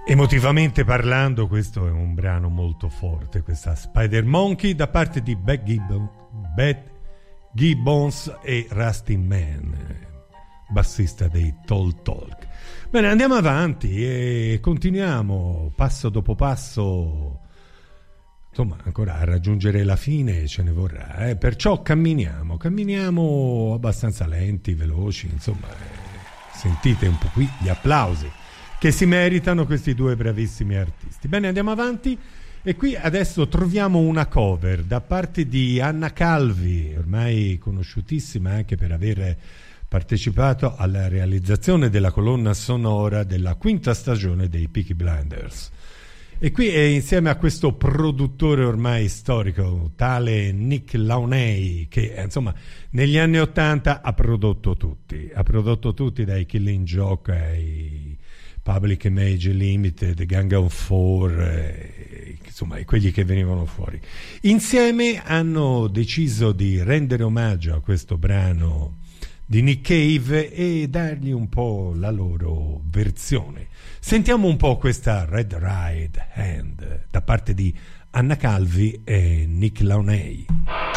Emotivamente parlando, questo è un brano molto forte, questa Spider Monkey da parte di Beth Gibbons e Rusty Mann, bassista dei Tall Talk. Bene, andiamo avanti e continuiamo passo dopo passo, insomma, ancora a raggiungere la fine ce ne vorrà, perciò camminiamo abbastanza lenti, veloci, insomma, sentite un po' qui gli applausi che si meritano questi due bravissimi artisti. Bene, andiamo avanti e qui adesso troviamo una cover da parte di Anna Calvi, ormai conosciutissima anche per aver partecipato alla realizzazione della colonna sonora della quinta stagione dei Peaky Blinders. E qui è insieme a questo produttore ormai storico, tale Nick Launay, che insomma negli anni '80 ha prodotto tutti dai Killing Joke ai Public Image Limited, Gang of Four, insomma quelli che venivano fuori. Insieme hanno deciso di rendere omaggio a questo brano di Nick Cave e dargli un po' la loro versione. Sentiamo un po' questa Red Right Hand da parte di Anna Calvi e Nick Launay.